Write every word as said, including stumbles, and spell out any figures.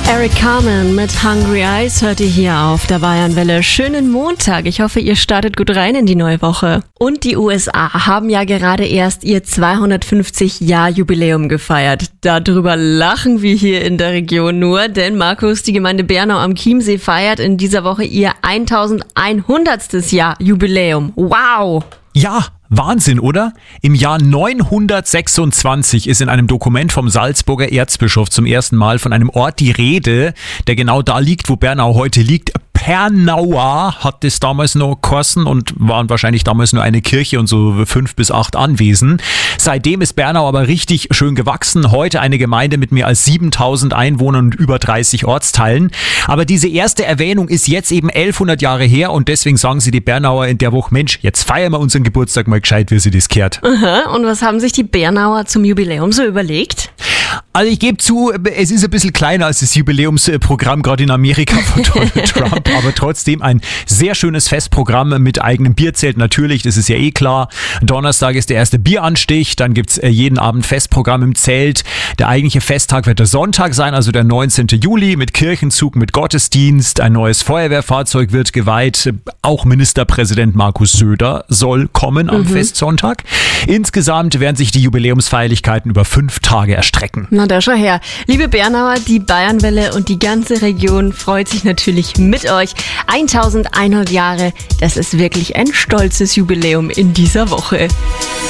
Eric Carmen mit Hungry Eyes hört ihr hier auf der Bayernwelle. Schönen Montag. Ich hoffe, ihr startet gut rein in die neue Woche. Und die U S A haben ja gerade erst ihr zweihundertfünfzig-Jahr-Jubiläum gefeiert. Darüber lachen wir hier in der Region nur, denn Markus, die Gemeinde Bernau am Chiemsee feiert in dieser Woche ihr elfhundertstes Jahr Jubiläum. Wow! Ja, Wahnsinn, oder? Im Jahr neunhundertsechsundzwanzig ist in einem Dokument vom Salzburger Erzbischof zum ersten Mal von einem Ort die Rede, der genau da liegt, wo Bernau heute liegt. Pernauer hat das damals noch geheißen und waren wahrscheinlich damals nur eine Kirche und so fünf bis acht Anwesen. Seitdem ist Bernau aber richtig schön gewachsen. Heute eine Gemeinde mit mehr als siebentausend Einwohnern und über dreißig Ortsteilen. Aber diese erste Erwähnung ist jetzt eben elfhundert Jahre her und deswegen sagen sie die Bernauer in der Woche, Mensch, jetzt feiern wir unseren Geburtstag mal gescheit, wie sie das gehört. Aha, und was haben sich die Bernauer zum Jubiläum so überlegt? Also ich gebe zu, es ist ein bisschen kleiner als das Jubiläumsprogramm gerade in Amerika von Donald Trump, aber trotzdem ein sehr schönes Festprogramm mit eigenem Bierzelt natürlich, das ist ja eh klar. Donnerstag ist der erste Bieranstich, dann gibt's jeden Abend Festprogramm im Zelt. Der eigentliche Festtag wird der Sonntag sein, also der neunzehnten Juli mit Kirchenzug, mit Gottesdienst. Ein neues Feuerwehrfahrzeug wird geweiht. Auch Ministerpräsident Markus Söder soll kommen am mhm. Festsonntag. Insgesamt werden sich die Jubiläumsfeierlichkeiten über fünf Tage erstrecken. Na, da schau her. Liebe Bernauer, die Bayernwelle und die ganze Region freut sich natürlich mit euch. elfhundert Jahre, das ist wirklich ein stolzes Jubiläum in dieser Woche.